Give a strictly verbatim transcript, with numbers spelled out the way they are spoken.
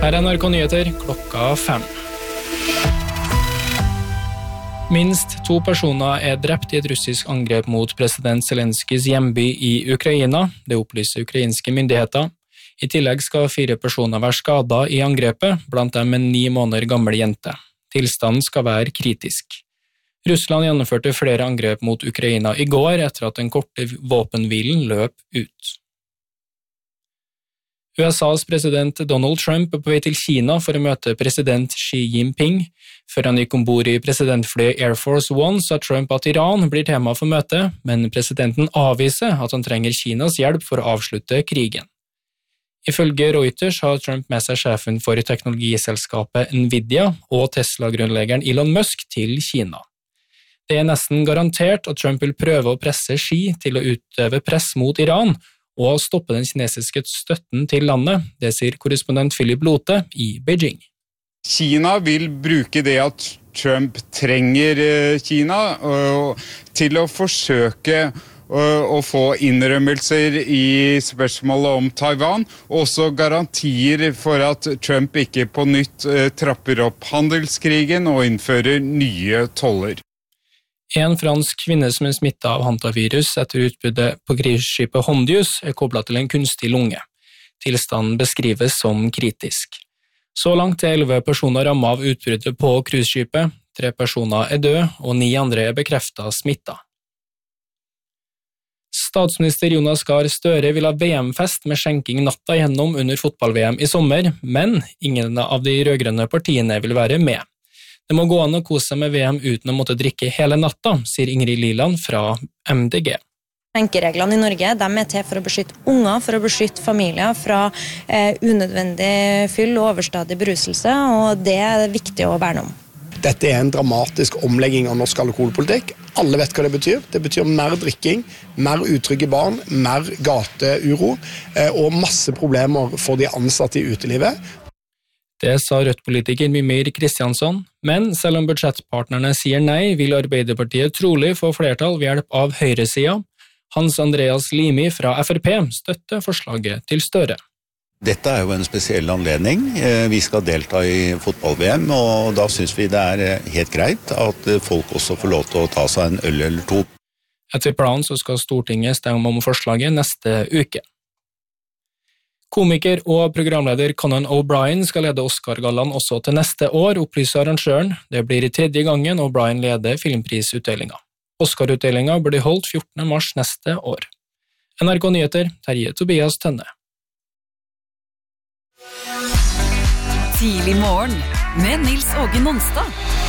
Her er N R K Nyheter klokka fem. Minst to personer er drept i et russisk angrep mot president Zelenskys hjemby i Ukraina, det opplyser ukrainske myndigheter. I tillegg skal fire personer være skadet i angrepet, blant dem en ni måneder gammel jente. Tilstanden skal være kritisk. Russland gjennomførte flere angrep mot Ukraina i går etter at den korte våpenhvilen løp ut. U S A's president Donald Trump er på vei til Kina for å møte president Xi Jinping. Før han gikk ombord i presidentflyet Air Force One, sa Trump at Iran blir tema for møtet, men presidenten avviser at han trenger Kinas hjelp for å avslutte krigen. Ifølge Reuters har Trump med seg sjefen for teknologiselskapet Nvidia og Tesla-grunnleggeren Elon Musk til Kina. Det er nesten garantert at Trump vil prøve å presse Xi til å utøve press mot Iran, og stoppe den kinesiske støtten til landet, det sier korrespondent Philip Lote i Beijing. Kina vil bruke det at Trump trenger Kina til å forsøke å få innrømmelser i spørsmålet om Taiwan, og også garantier for at Trump ikke på nytt trapper opp handelskrigen og innfører nye toller. En fransk kvinne som er smittet av hantavirus etter utbruddet på cruiseskipet Hondius er koblet til en kunstig lunge. Tilstanden beskrives som kritisk. Så langt er elleve personer rammet av utbruddet på cruiseskipet, tre personer er døde og ni andre er bekreftet smittet. Statsminister Jonas Gahr Støre vil ha V M-fest med skjenking natta gjennom under fotball-V M i sommer, men ingen av de rødgrønne partiene vil være med. Det må gå an å kose seg med V M uten å måtte drikke hele natta, sier Ingrid Liland fra M D G. Skjenkereglene i Norge de er til for å beskytte unger, for å beskytte familier fra eh, unødvendig fyll og overstadig beruselse, og det er viktig å verne om. Dette er en dramatisk omlegging av norsk alkoholpolitikk. Alle vet hva det betyr. Det betyr mer drikking, mer utrygge barn, mer gateuro eh, og masse problemer for de ansatte i utelivet. Det sa Rødt-politiker Mimir Kristiansson, men selv om budsjettpartnerne sier nei, vil Arbeiderpartiet trolig få flertall ved hjelp av høyresiden. Hans Andreas Limi fra F R P støtter forslaget til Støre. Dette er jo en spesiell anledning. Vi skal delta i fotball-V M, og da synes vi det er helt greit at folk også får lov til å ta seg en øl eller to. Etter planen så skal Stortinget stemme om forslaget neste uke. Komiker og programleder Conan O'Brien skal lede Oscar-gallaen også til neste år, opplyser arrangøren. Det blir i tredje gangen O'Brien leder filmprisutdelingen. Oscar-utdelingen blir holdt fjortende mars neste år. N R K Nyheter, Terje Tobias Tønne. Tidlig morgen med Nils Åge Nonstad.